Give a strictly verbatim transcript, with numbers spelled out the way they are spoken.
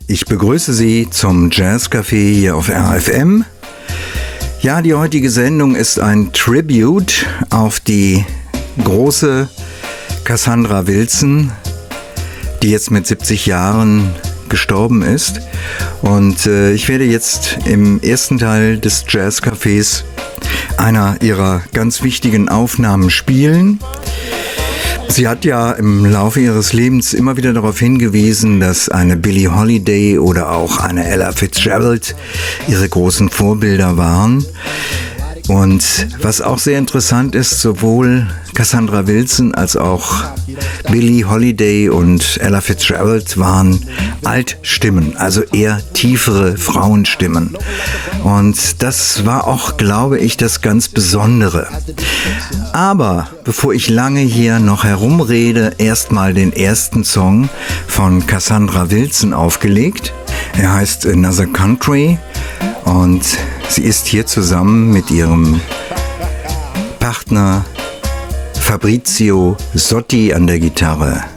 Ich begrüße Sie zum Jazzcafé hier auf R F M. Ja, die heutige Sendung ist ein Tribute auf die große Cassandra Wilson, die jetzt mit siebzig Jahren gestorben ist. Und äh, ich werde jetzt im ersten Teil des Jazzcafés einer ihrer ganz wichtigen Aufnahmen spielen. Sie hat ja im Laufe ihres Lebens immer wieder darauf hingewiesen, dass eine Billie Holiday oder auch eine Ella Fitzgerald ihre großen Vorbilder waren. Und was auch sehr interessant ist, sowohl Cassandra Wilson als auch Billie Holiday und Ella Fitzgerald waren Altstimmen, also eher tiefere Frauenstimmen. Und das war auch, glaube ich, das ganz Besondere. Aber bevor ich lange hier noch herumrede, erstmal den ersten Song von Cassandra Wilson aufgelegt. Er heißt Another Country und sie ist hier zusammen mit ihrem Partner Fabrizio Sotti an der Gitarre.